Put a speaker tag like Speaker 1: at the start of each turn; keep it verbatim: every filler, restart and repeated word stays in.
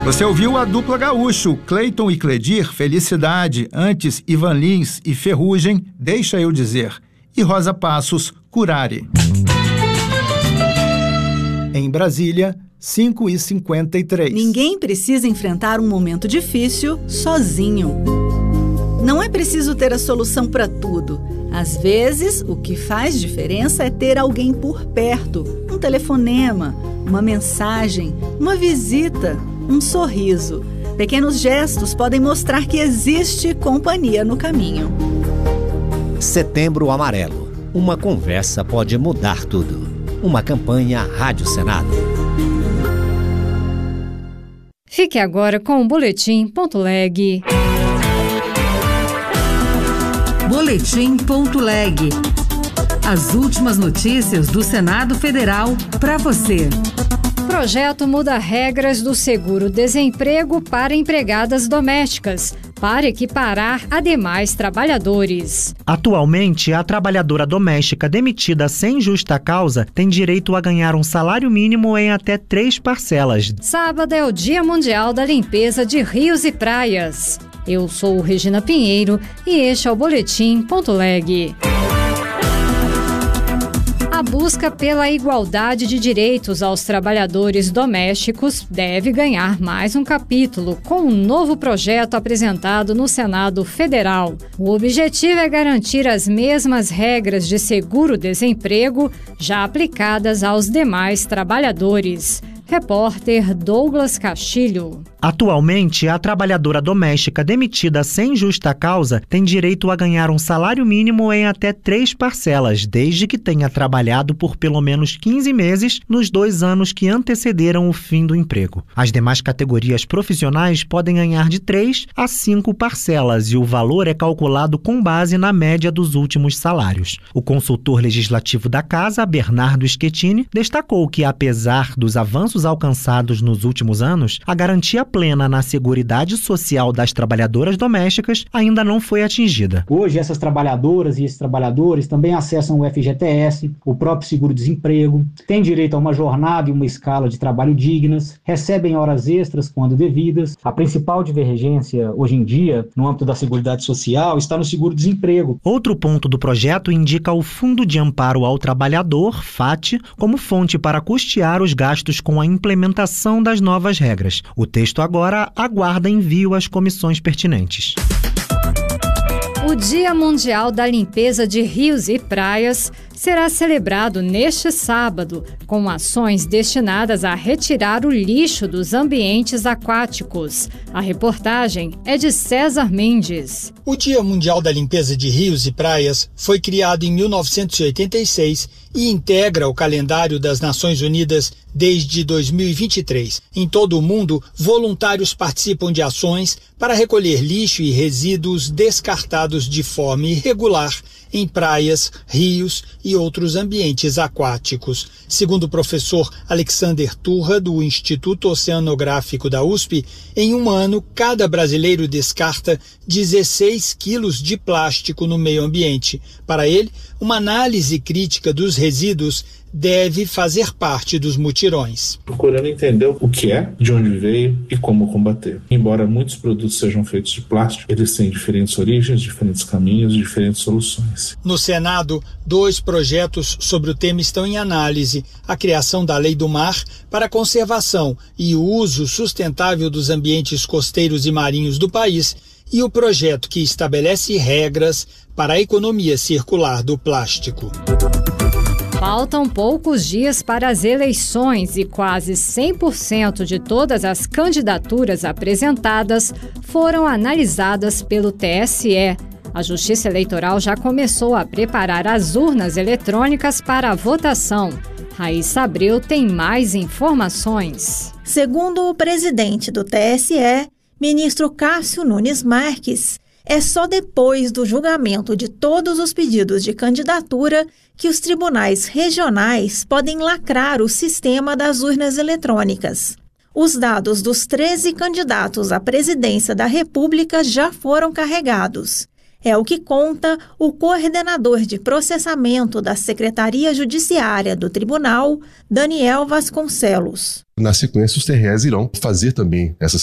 Speaker 1: Você ouviu a dupla gaúcho, Cleiton e Cledir, Felicidade, antes Ivan Lins e Ferrugem, Deixa Eu Dizer, e Rosa Passos, Curare. Em Brasília, cinco e cinquenta e três.
Speaker 2: Ninguém precisa enfrentar um momento difícil sozinho. Não é preciso ter a solução para tudo. Às vezes, o que faz diferença é ter alguém por perto. Um telefonema, uma mensagem, uma visita, um sorriso. Pequenos gestos podem mostrar que existe companhia no caminho.
Speaker 3: Setembro Amarelo. Uma conversa pode mudar tudo. Uma campanha Rádio Senado.
Speaker 4: Fique agora com o Boletim.leg.
Speaker 5: Boletim.leg. As últimas notícias do Senado Federal para você.
Speaker 4: Projeto muda regras do seguro-desemprego para empregadas domésticas, para equiparar a demais trabalhadores.
Speaker 6: Atualmente, a trabalhadora doméstica demitida sem justa causa tem direito a ganhar um salário mínimo em até três parcelas.
Speaker 4: Sábado é o Dia Mundial da Limpeza de Rios e Praias. Eu sou Regina Pinheiro e este é o Boletim.leg. A busca pela igualdade de direitos aos trabalhadores domésticos deve ganhar mais um capítulo com um novo projeto apresentado no Senado Federal. O objetivo é garantir as mesmas regras de seguro-desemprego já aplicadas aos demais trabalhadores. Repórter Douglas Castilho.
Speaker 6: Atualmente, a trabalhadora doméstica demitida sem justa causa tem direito a ganhar um salário mínimo em até três parcelas, desde que tenha trabalhado por pelo menos quinze meses nos dois anos que antecederam o fim do emprego. As demais categorias profissionais podem ganhar de três a cinco parcelas e o valor é calculado com base na média dos últimos salários. O consultor legislativo da Casa, Bernardo Schettini, destacou que, apesar dos avanços alcançados nos últimos anos, a garantia plena na Seguridade Social das trabalhadoras domésticas ainda não foi atingida.
Speaker 7: Hoje, essas trabalhadoras e esses trabalhadores também acessam o F G T S, o próprio seguro-desemprego, têm direito a uma jornada e uma escala de trabalho dignas, recebem horas extras quando devidas. A principal divergência hoje em dia, no âmbito da Seguridade Social, está no seguro-desemprego.
Speaker 6: Outro ponto do projeto indica o Fundo de Amparo ao Trabalhador, FAT, como fonte para custear os gastos com a implementação das novas regras. O texto agora aguarda envio às comissões pertinentes.
Speaker 4: O Dia Mundial da Limpeza de Rios e Praias será celebrado neste sábado, com ações destinadas a retirar o lixo dos ambientes aquáticos. A reportagem é de César Mendes.
Speaker 8: O Dia Mundial da Limpeza de Rios e Praias foi criado em mil novecentos e oitenta e seis e integra o calendário das Nações Unidas desde dois mil e vinte e três. Em todo o mundo, voluntários participam de ações para recolher lixo e resíduos descartados de forma irregular em praias, rios e outros ambientes aquáticos. Segundo o professor Alexander Turra, do Instituto Oceanográfico da U S P, em um ano, cada brasileiro descarta dezesseis quilos de plástico no meio ambiente. Para ele, uma análise crítica dos resíduos deve fazer parte dos mutirões.
Speaker 9: Procurando entender o que é, de onde veio e como combater. Embora muitos produtos sejam feitos de plástico, eles têm diferentes origens, diferentes caminhos e diferentes soluções.
Speaker 8: No Senado, dois projetos sobre o tema estão em análise: a criação da Lei do Mar para a conservação e o uso sustentável dos ambientes costeiros e marinhos do país e o projeto que estabelece regras para a economia circular do plástico.
Speaker 4: Faltam poucos dias para as eleições e quase cem por cento de todas as candidaturas apresentadas foram analisadas pelo T S E. A Justiça Eleitoral já começou a preparar as urnas eletrônicas para a votação. Raíssa Abreu tem mais informações.
Speaker 10: Segundo o presidente do T S E, ministro Cássio Nunes Marques, é só depois do julgamento de todos os pedidos de candidatura que os tribunais regionais podem lacrar o sistema das urnas eletrônicas. Os dados dos treze candidatos à presidência da República já foram carregados. É o que conta o coordenador de processamento da Secretaria Judiciária do Tribunal, Daniel Vasconcelos.
Speaker 11: Na sequência, os T R Es irão fazer também essas